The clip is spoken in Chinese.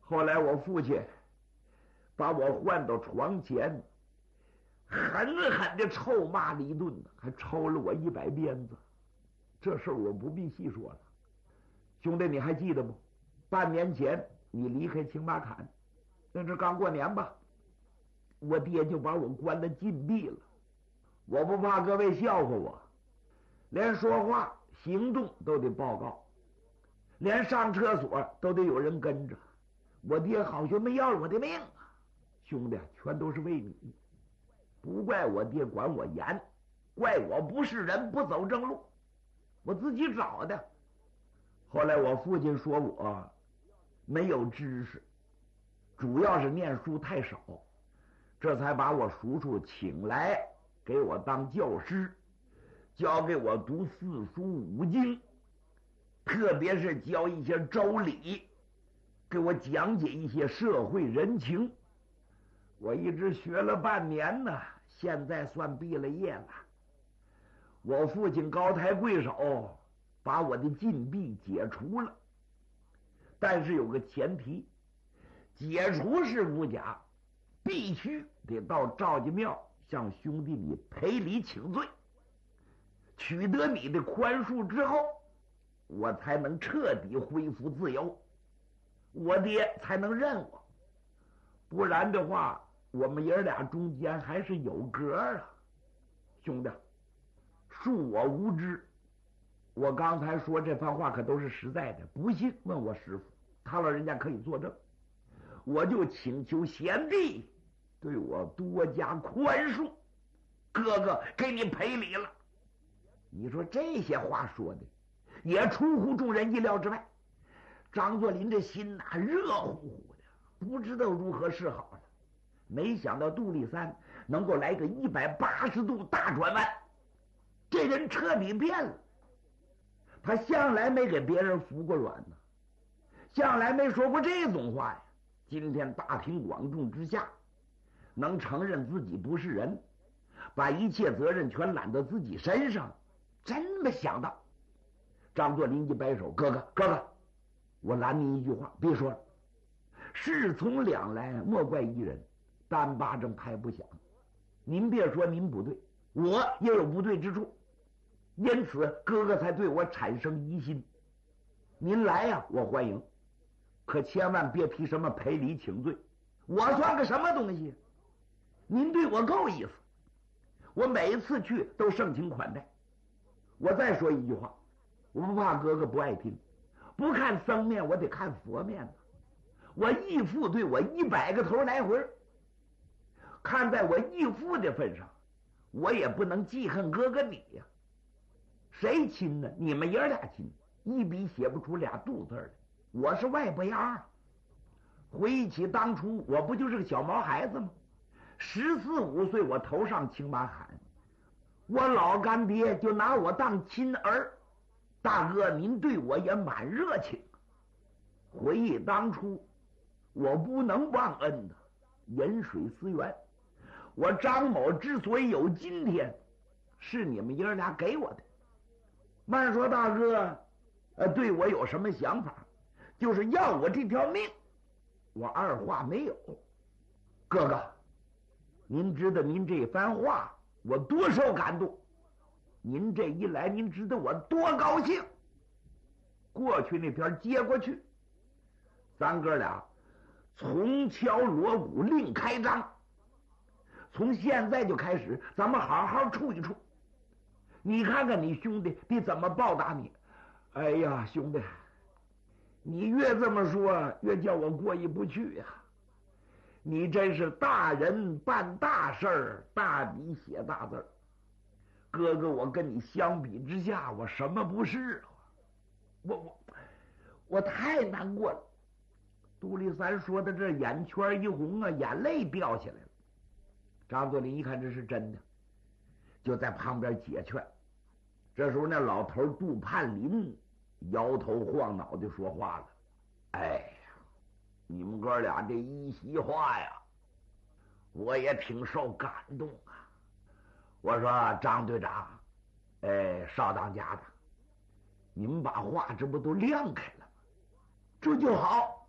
后来我父亲把我唤到床前，狠狠的臭骂了一顿，还抽了我100鞭子。这事儿我不必细说了。兄弟，你还记得不？半年前你离开青马坎，那是刚过年吧？我爹就把我关了禁闭了。我不怕各位笑话我，连说话行动都得报告，连上厕所都得有人跟着。我爹好像没要了我的命啊！兄弟，全都是为你，不怪我爹管我严，怪我不是人，不走正路，我自己找的。后来我父亲说我没有知识，主要是念书太少，这才把我叔叔请来给我当教师，教给我读4书5经，特别是教一些周礼，给我讲解一些社会人情。我一直学了半年呢，现在算毕了业了。我父亲高抬贵手，把我的禁闭解除了，但是有个前提，解除是不假，必须得到赵家庙向兄弟你赔礼请罪，取得你的宽恕之后，我才能彻底恢复自由，我爹才能认我。不然的话，我们爷俩中间还是有隔啊。兄弟，恕我无知，我刚才说这番话可都是实在的，不信问我师傅，他老人家可以作证。我就请求贤弟对我多加宽恕，哥哥给你赔礼了。你说这些话说的也出乎众人意料之外，张作霖这心呐热乎乎的，不知道如何是好了。没想到杜立三能够来个180度大转弯，这人彻底变了。他向来没给别人服过软呢，向来没说过这种话呀。今天大庭广众之下，能承认自己不是人，把一切责任全揽到自己身上，真没想到。张作霖一摆手，哥哥，我拦您一句话，别说了。事从两来，莫怪一人，单巴掌拍不响。您别说您不对，我也有不对之处，因此哥哥才对我产生疑心。您来呀，我欢迎，可千万别提什么赔礼请罪，我算个什么东西？您对我够意思，我每一次去都盛情款待。我再说一句话，我不怕哥哥不爱听，不看僧面我得看佛面呢。我义父对我100个头来回，看在我义父的份上，我也不能记恨哥哥你呀。谁亲呢？你们爷俩亲，一笔写不出俩杜字来。我是外伯牙。回忆起当初，我不就是个小毛孩子吗？14、15岁，我头上青马坎，我老干爹就拿我当亲儿。大哥，您对我也蛮热情。回忆当初，我不能忘恩的，饮水思源。我张某之所以有今天，是你们爷俩给我的。慢说大哥，对我有什么想法？就是要我这条命，我二话没有。哥哥，您知道您这番话我多受感动，您这一来，您知道我多高兴。过去那边接过去，咱哥俩从敲锣鼓另开张，从现在就开始，咱们好好处一处。你看看你兄弟得怎么报答你。哎呀，兄弟，你越这么说，越叫我过意不去呀。你真是大人办大事儿，大笔写大字儿。哥哥，我跟你相比之下，我什么不是啊？我太难过了。杜立三说的这眼圈一红啊，眼泪掉下来了。张作霖一看这是真的，就在旁边解劝。这时候那老头杜盼林摇头晃脑的说话了：哎呀，你们哥俩这一席话呀，我也挺受感动啊。我说张队长，少当家的，你们把话这不都亮开了吗？这就好。